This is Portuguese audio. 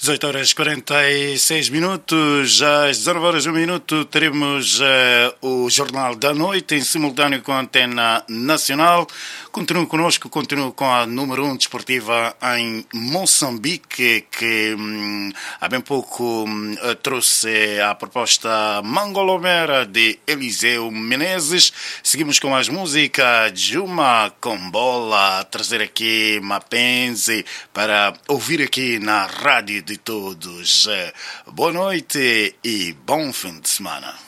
18 horas 46 minutos, às 19 horas 1 minuto, teremos o Jornal da Noite em simultâneo com a Antena Nacional. Continue conosco, continue com a número 1 desportiva em Moçambique, que há bem pouco trouxe a proposta Mangolomera de Eliseu Menezes. Seguimos com mais música, Juma Combola, trazer aqui Mapenzi para ouvir aqui na Rádio de Todos. Boa noite e bom fim de semana.